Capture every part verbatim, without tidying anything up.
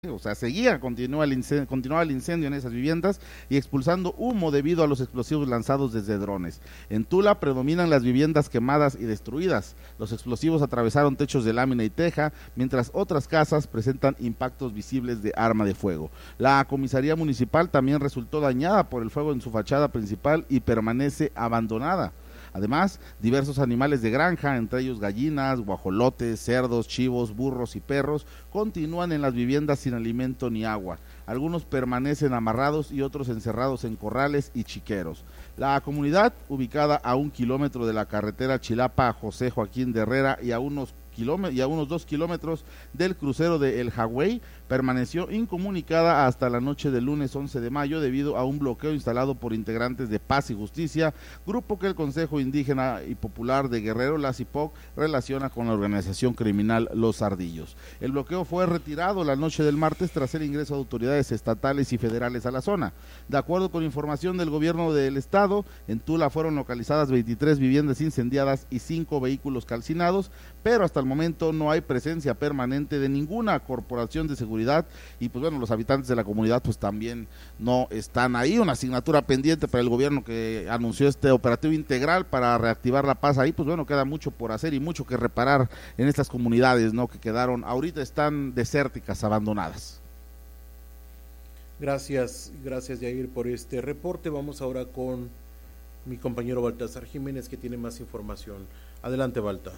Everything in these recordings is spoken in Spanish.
O sea, seguía, continúa el incendio, continuaba el incendio en esas viviendas y expulsando humo debido a los explosivos lanzados desde drones. En Tula predominan las viviendas quemadas y destruidas. Los explosivos atravesaron techos de lámina y teja, mientras otras casas presentan impactos visibles de arma de fuego. La comisaría municipal también resultó dañada por el fuego en su fachada principal y permanece abandonada. Además, diversos animales de granja, entre ellos gallinas, guajolotes, cerdos, chivos, burros y perros, continúan en las viviendas sin alimento ni agua. Algunos permanecen amarrados y otros encerrados en corrales y chiqueros. La comunidad, ubicada a un kilómetro de la carretera Chilapa-José Joaquín de Herrera y a unos y a unos dos kilómetros del crucero de El Jagüey, permaneció incomunicada hasta la noche del lunes once de mayo debido a un bloqueo instalado por integrantes de Paz y Justicia, grupo que el Consejo Indígena y Popular de Guerrero, la C I P O C, relaciona con la organización criminal Los Ardillos. El bloqueo fue retirado la noche del martes tras el ingreso de autoridades estatales y federales a la zona. De acuerdo con información del gobierno del estado, en Tula fueron localizadas veintitrés viviendas incendiadas y cinco vehículos calcinados, pero hasta el momento no hay presencia permanente de ninguna corporación de seguridad y pues bueno, los habitantes de la comunidad pues también no están ahí. Una asignatura pendiente para el gobierno que anunció este operativo integral para reactivar la paz ahí, pues bueno, queda mucho por hacer y mucho que reparar en estas comunidades, ¿no?, que quedaron, ahorita están desérticas, abandonadas. Gracias, gracias Yair por este reporte. Vamos ahora con mi compañero Baltasar Jiménez, que tiene más información. Adelante, Balta.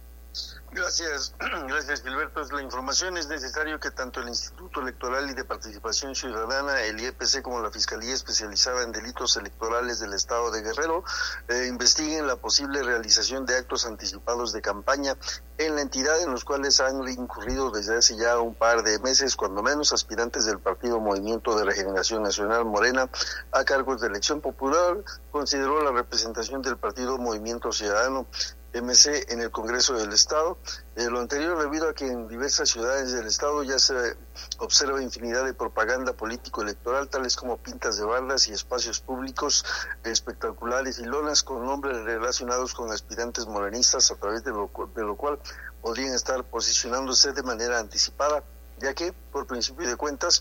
Gracias, gracias Gilberto. La información es necesario que tanto el Instituto Electoral y de Participación Ciudadana, el I E P C, como la Fiscalía Especializada en Delitos Electorales del Estado de Guerrero eh, investiguen la posible realización de actos anticipados de campaña en la entidad, en los cuales han incurrido desde hace ya un par de meses, cuando menos, aspirantes del Partido Movimiento de Regeneración Nacional Morena a cargos de elección popular. Consideró la representación del Partido Movimiento Ciudadano M C en el Congreso del Estado. Eh, lo anterior debido a que en diversas ciudades del Estado ya se observa infinidad de propaganda político-electoral, tales como pintas de bardas y espacios públicos espectaculares y lonas con nombres relacionados con aspirantes morenistas, a través de lo, de lo cual podrían estar posicionándose de manera anticipada, ya que, por principio de cuentas,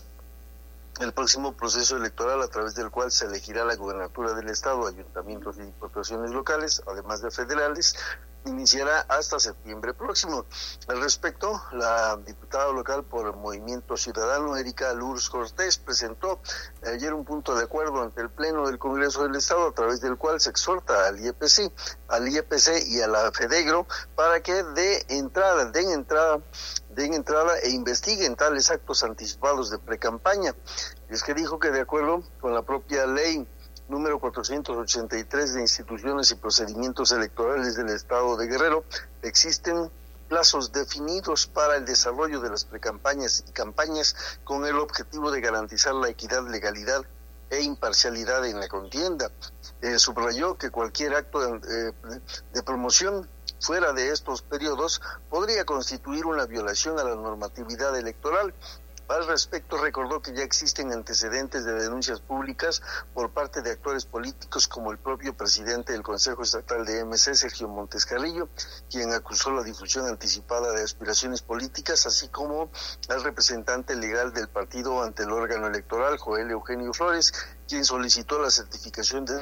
el próximo proceso electoral, a través del cual se elegirá la gubernatura del estado, ayuntamientos y diputaciones locales, además de federales, iniciará hasta septiembre próximo. Al respecto, la diputada local por el Movimiento Ciudadano, Erika Lourdes Cortés, presentó ayer un punto de acuerdo ante el Pleno del Congreso del Estado, a través del cual se exhorta al I E P C, al I E P C y a la FEDEGRO para que dé entrada, den entrada den entrada e investiguen tales actos anticipados de precampaña. Es que dijo que de acuerdo con la propia ley número cuatrocientos ochenta y tres de instituciones y procedimientos electorales del Estado de Guerrero, existen plazos definidos para el desarrollo de las precampañas y campañas con el objetivo de garantizar la equidad, legalidad e imparcialidad en la contienda. Eh, subrayó que cualquier acto de, eh, de promoción fuera de estos periodos podría constituir una violación a la normatividad electoral. Al respecto, recordó que ya existen antecedentes de denuncias públicas por parte de actores políticos, como el propio presidente del Consejo Estatal de M C, Sergio Montes Carrillo, quien acusó la difusión anticipada de aspiraciones políticas, así como al representante legal del partido ante el órgano electoral, Joel Eugenio Flores, quien solicitó la certificación de...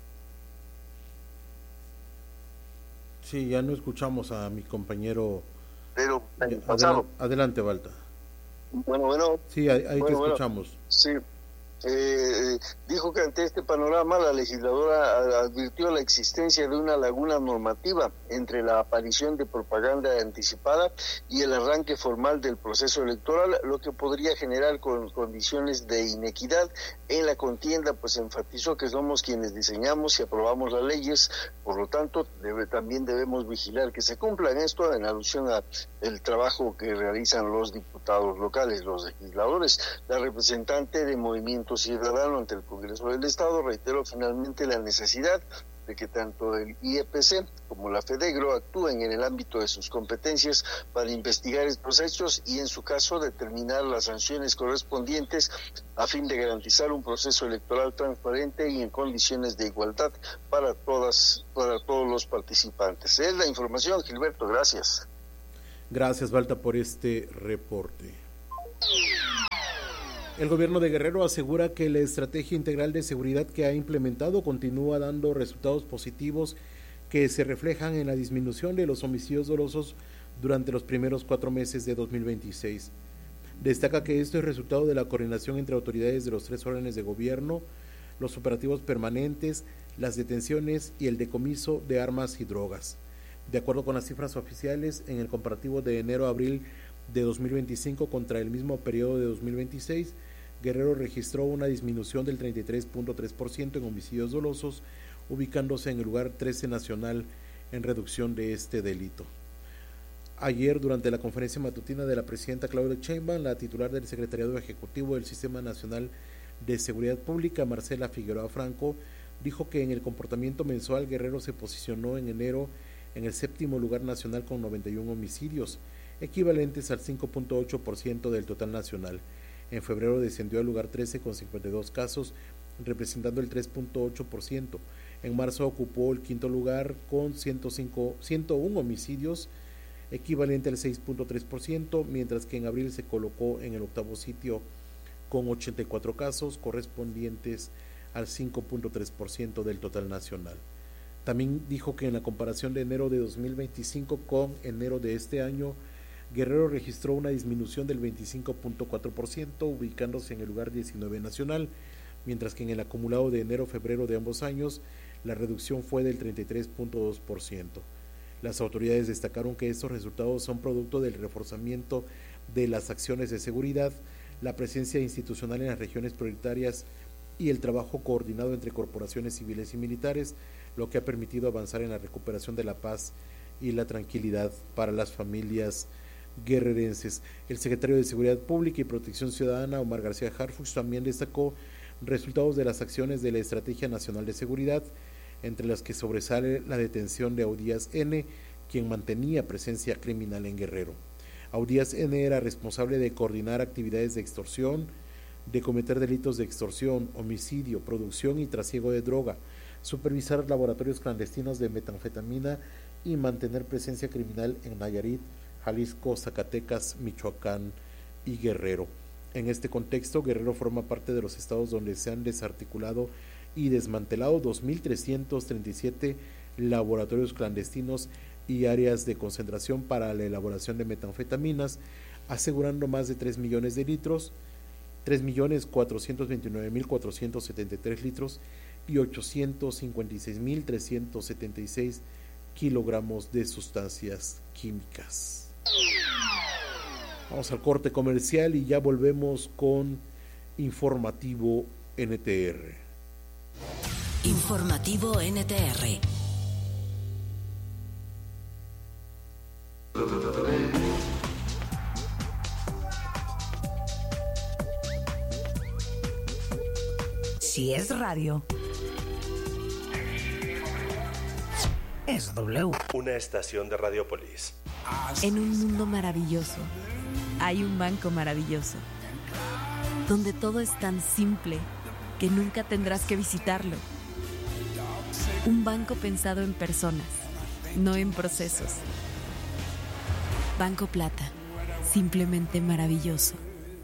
Sí, ya no escuchamos a mi compañero. Pero Adel- adelante, Balta. Bueno, bueno. Sí, ahí, ahí bueno, te escuchamos. Bueno, sí. Eh, dijo que ante este panorama la legisladora advirtió la existencia de una laguna normativa entre la aparición de propaganda anticipada y el arranque formal del proceso electoral, lo que podría generar con condiciones de inequidad en la contienda. Pues enfatizó que somos quienes diseñamos y aprobamos las leyes, por lo tanto debe, también debemos vigilar que se cumplan. Esto en alusión a el trabajo que realizan los diputados locales, los legisladores. La representante de Movimiento Ciudadano ante el Congreso del Estado reiteró finalmente la necesidad de que tanto el I E P C como la FEDEGRO actúen en el ámbito de sus competencias para investigar estos hechos y, en su caso, determinar las sanciones correspondientes a fin de garantizar un proceso electoral transparente y en condiciones de igualdad para todas, para todos los participantes. Es la información, Gilberto, gracias. Gracias, Balta, por este reporte. El gobierno de Guerrero asegura que la estrategia integral de seguridad que ha implementado continúa dando resultados positivos que se reflejan en la disminución de los homicidios dolosos durante los primeros cuatro meses de dos mil veintiséis. Destaca que esto es resultado de la coordinación entre autoridades de los tres órdenes de gobierno, los operativos permanentes, las detenciones y el decomiso de armas y drogas. De acuerdo con las cifras oficiales, en el comparativo de enero a abril de dos mil veinticinco contra el mismo periodo de dos mil veintiséis, Guerrero registró una disminución del treinta y tres punto tres por ciento en homicidios dolosos, ubicándose en el lugar trece nacional en reducción de este delito. Ayer, durante la conferencia matutina de la presidenta Claudia Sheinbaum, la titular del Secretariado Ejecutivo del Sistema Nacional de Seguridad Pública, Marcela Figueroa Franco, dijo que en el comportamiento mensual Guerrero se posicionó en enero en el séptimo lugar nacional con noventa y uno homicidios, equivalentes al cinco punto ocho por ciento del total nacional. En febrero descendió al lugar trece con cincuenta y dos casos, representando el tres punto ocho por ciento. En marzo ocupó el quinto lugar con ciento cinco, ciento uno homicidios, equivalente al seis punto tres por ciento, mientras que en abril se colocó en el octavo sitio con ochenta y cuatro casos, correspondientes al cinco punto tres por ciento del total nacional. También dijo que en la comparación de enero de dos mil veinticinco con enero de este año, Guerrero registró una disminución del veinticinco punto cuatro por ciento, ubicándose en el lugar diecinueve nacional, mientras que en el acumulado de enero-febrero de ambos años, la reducción fue del treinta y tres punto dos por ciento. Las autoridades destacaron que estos resultados son producto del reforzamiento de las acciones de seguridad, la presencia institucional en las regiones prioritarias y el trabajo coordinado entre corporaciones civiles y militares, lo que ha permitido avanzar en la recuperación de la paz y la tranquilidad para las familias guerrerenses. El secretario de Seguridad Pública y Protección Ciudadana, Omar García Harfuch, también destacó resultados de las acciones de la Estrategia Nacional de Seguridad, entre las que sobresale la detención de Audías N., quien mantenía presencia criminal en Guerrero. Audías N. era responsable de coordinar actividades de extorsión, de cometer delitos de extorsión, homicidio, producción y trasiego de droga, supervisar laboratorios clandestinos de metanfetamina y mantener presencia criminal en Nayarit, Jalisco, Zacatecas, Michoacán y Guerrero. En este contexto, Guerrero forma parte de los estados donde se han desarticulado y desmantelado dos mil trescientos treinta y siete laboratorios clandestinos y áreas de concentración para la elaboración de metanfetaminas, asegurando más de tres millones de litros, tres millones cuatrocientos veintinueve mil cuatrocientos setenta y tres litros y ochocientos cincuenta y seis mil trescientos setenta y seis kilogramos de sustancias químicas. Vamos al corte comercial y ya volvemos con Informativo N T R. Informativo N T R. Si es radio, es W. Una estación de Radiopolis. En un mundo maravilloso, hay un banco maravilloso, donde todo es tan simple que nunca tendrás que visitarlo. Un banco pensado en personas, no en procesos. Banco Plata, simplemente maravilloso.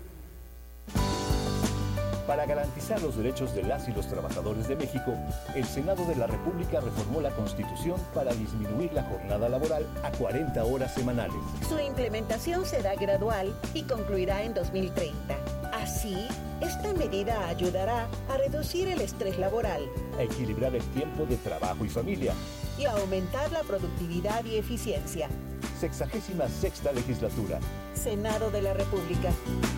Para garantizar los derechos de las y los trabajadores de México, el Senado de la República reformó la Constitución para disminuir la jornada laboral a cuarenta horas semanales. Su implementación será gradual y concluirá en dos mil treinta. Así, esta medida ayudará a reducir el estrés laboral, a equilibrar el tiempo de trabajo y familia y a aumentar la productividad y eficiencia. Sexagésima sexta legislatura. Senado de la República.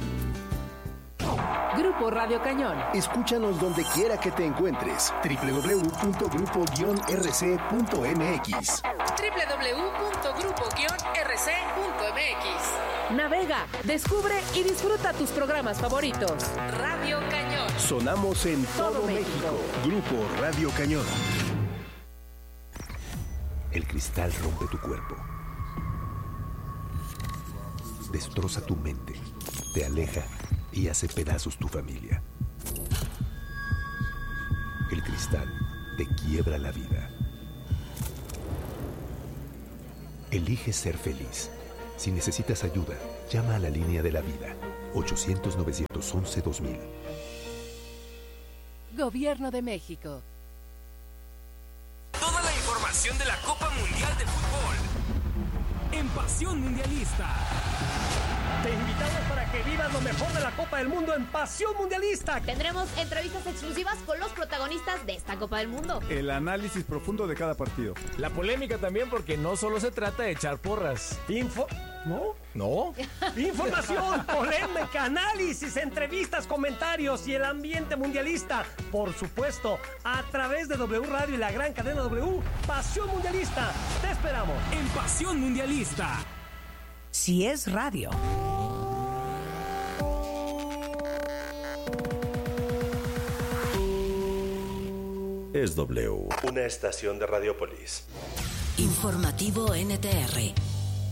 Grupo Radio Cañón. Escúchanos donde quiera que te encuentres. doble u doble u doble u punto grupo guion r c punto m x. doble u doble u doble u punto grupo guion r c punto m x. Navega, descubre y disfruta tus programas favoritos. Radio Cañón. Sonamos en todo, todo México. México. Grupo Radio Cañón. El cristal rompe tu cuerpo. Destroza tu mente. Te aleja y hace pedazos tu familia. El cristal te quiebra la vida. Elige ser feliz. Si necesitas ayuda, llama a la línea de la vida. ochocientos, novecientos once, dos mil. Gobierno de México. Toda la información de la Copa Mundial de Fútbol en Pasión Mundialista. Te invitamos para que vivas lo mejor de la Copa del Mundo en Pasión Mundialista. Tendremos entrevistas exclusivas con los protagonistas de esta Copa del Mundo. El análisis profundo de cada partido. La polémica también, porque no solo se trata de echar porras. Info... ¿No? ¿No? Información, polémica, análisis, entrevistas, comentarios y el ambiente mundialista. Por supuesto, a través de W Radio y la gran cadena W, Pasión Mundialista. Te esperamos en Pasión Mundialista. Si es radio. Es W. Una estación de Radiopolis. Informativo N T R.